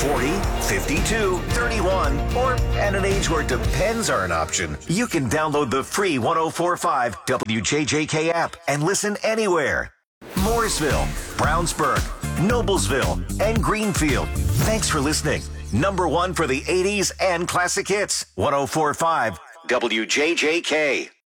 40, 52, 31, or at an age where depends are an option, you can download the free 104.5 WJJK app and listen anywhere. Mooresville, Brownsburg, Noblesville, and Greenfield. Thanks for listening. Number one for the 80s and classic hits. 104.5 WJJK.